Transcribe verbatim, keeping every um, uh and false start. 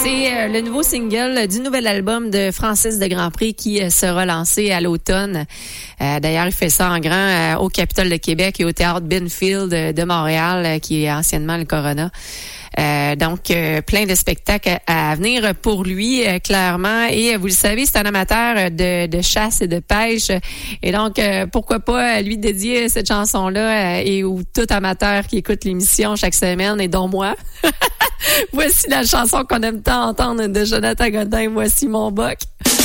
C'est euh, le nouveau single du nouvel album de Francis de Grandpré qui euh, sera lancé à l'automne. Euh, d'ailleurs, il fait ça en grand euh, au Capitole de Québec et au Théâtre Binfield euh, de Montréal, euh, qui est anciennement le Corona. Euh, donc, euh, plein de spectacles à, à venir pour lui, euh, clairement. Et euh, vous le savez, c'est un amateur de, de chasse et de pêche. Et donc, euh, pourquoi pas lui dédier cette chanson-là euh, et ou tout amateur qui écoute l'émission chaque semaine, et dont moi. Voici la chanson qu'on aime tant entendre de Jonathan Godin, Voici mon boc.